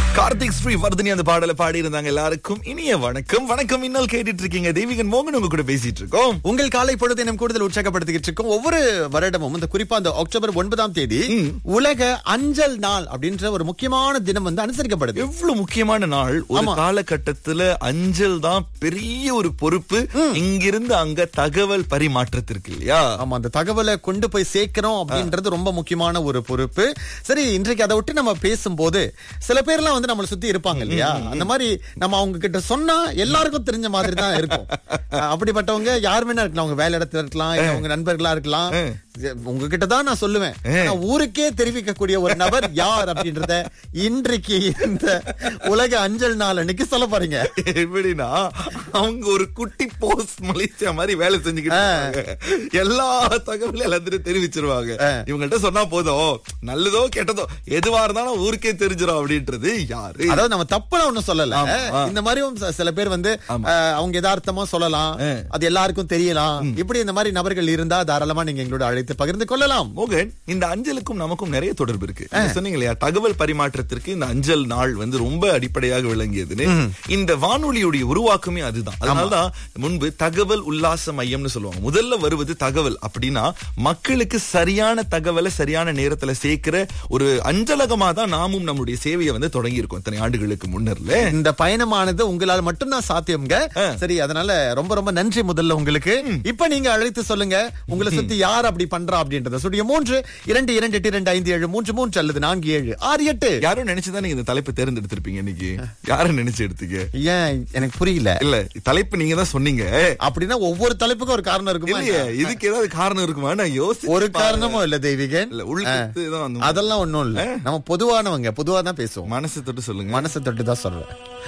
கார்த்திக் ஸ்ரீ வர்தினி அந்த பாடலை பாடி இருந்தாங்க. எல்லாருக்கும் இனிய வணக்கம். வணக்கம். இன்னல் கேட்டுட்டு இருக்கீங்க. தெய்வீகன் மோகன் உங்க கூட பேசிட்டு இருக்கோம். உங்கள் காலை பொழுது இன்னும் கூடுதல் உற்சாகப்படுத்திக்கிட்டு இருக்கோம். ஒவ்வொரு வருடமும் இந்த குறிப்பா அந்த அக்டோபர் 9ஆம் தேதி உலக அஞ்சல் நாள் அப்படின்ற ஒரு முக்கியமான தினம் வந்து அனுசரிக்கப்படுது. எவ்வளவு முக்கியமான நாள். ஒரு காலகட்டத்துல அஞ்சல் தான் பெரிய ஒரு பொறுப்பு. இங்கிருந்து அங்க தகவல் பரிமாற்றத்திற்கு இல்லையா? ஆமா, அந்த தகவலை கொண்டு போய் சேர்க்கிறோம் அப்படின்றது ரொம்ப முக்கியமான ஒரு பொறுப்பு. சரி, இன்றைக்கு அதை விட்டு நம்ம பேசும்போது சில பேர்லாம் வந்து நம்மளை சுத்தி இருப்பாங்க இல்லையா? அந்த மாதிரி நம்ம அவங்க கிட்ட சொன்னா எல்லாருக்கும் தெரிஞ்ச மாதிரி தான் இருக்கும். அப்படிப்பட்டவங்க யாருமே இருக்கலாம். அவங்க வேலை இடத்துல இருக்கலாம், அவங்க நண்பர்களா இருக்கலாம். உங்ககிட்ட தான் நான் சொல்லுவேன். ஊருக்கே தெரிவிக்கக்கூடிய ஒரு நபர் யார் அப்படின்றத இன்றைக்கு இந்த உலக அஞ்சல் நாள் அன்னைக்கு சொல்ல போறீங்க. எப்படின்னா, அவங்க ஒரு குட்டி போஸ்ட் மலேசியா மாதிரி வேலை செஞ்சுக்கிட்டு எல்லா தகவலும் எல்லாத்தையும் தெரிவிச்சிருவாங்க. இவங்கள்ட்ட சொன்னா போதும், நல்லதோ கெட்டதோ எதுவா இருந்தாலும் ஊருக்கே தெரிஞ்சிடும் அப்படின்றது யாரு? அதாவது நம்ம தப்புல ஒண்ணும் சொல்லல. இந்த மாதிரி சில பேர் வந்து அவங்க யதார்த்தமா சொல்லலாம், அது எல்லாருக்கும் தெரியலாம். இப்படி இந்த மாதிரி நபர்கள் இருந்தா தாராளமா நீங்க எங்களோட அழைத்து பகிர்ந்து கொள்ளலாம். மோகன், இந்த அஞ்சலுக்கும் நமக்கும் நிறைய தொடர்பு இருக்கு. சொன்னீங்க இல்லையா, தகவல் பரிமாற்றத்திற்கு இந்த அஞ்சல் நாள் வந்து ரொம்ப அடிப்படையாக விளங்கியதுன்னு. இந்த வானொலியுடைய உருவாக்கமே அதுதான். அதனாலதான் முன்பு தகவல் உல்லாச மையம்னு சொல்லுவாங்க. முதல்ல வருவது தகவல் அப்படின்னா மக்களுக்கு சரியான தகவலை சரியான நேரத்துல சேர்க்கிற ஒரு அஞ்சலகமா தான் நாமும் நம்முடைய சேவையை வந்து தொடங்கி இருக்கோம் இத்தனை ஆண்டுகளுக்கு முன்னர்ல. இந்த பயணமானது உங்களால் மட்டும்தான் சாத்தியம்ங்க. சரி, அதனால ரொம்ப ரொம்ப நன்றி முதல்ல உங்களுக்கு. இப்ப நீங்க அழைத்து சொல்லுங்க, உங்களை சுத்தி யார் அப்படி பண்றா அப்படின்றத. 322282573 அல்லது 4768. யாரும் நினைச்சுதான் நீங்க இந்த தலைப்பு தேர்ந்தெடுத்திருப்பீங்க இன்னைக்கு. யாரும் நினைச்சு எடுத்தீங்க? ஏன் எனக்கு புரியல. இல்ல, தலைப்பு நீங்க தான் சொன்னீங்க. அப்படின்னா ஒவ்வொரு தலைப்புக்கும் ஒரு காரணம் இருக்குமா? இதுக்கு ஏதாவது காரணம் இருக்குமா? நான் யோசி. ஒரு காரணமும் இல்ல தெய்வீகன். உள்ள அதெல்லாம் ஒண்ணும் இல்ல. நம்ம பொதுவானவங்க, பொதுவா தான் பேசுவோம். மனசு தொட்டு சொல்லுங்க. மனசு தொட்டு தான் சொல்றேன்.